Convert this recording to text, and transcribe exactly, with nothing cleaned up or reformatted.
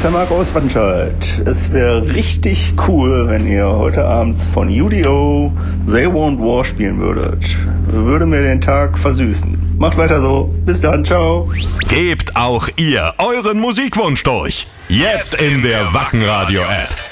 ist der Marc aus Wattenscheid. Es wäre richtig cool, wenn ihr heute Abend von U D O They Won't War spielen würdet. Würde mir den Tag versüßen. Macht weiter so. Bis dann. Ciao. Gebt auch ihr euren Musikwunsch durch. Jetzt in der Wacken Radio App.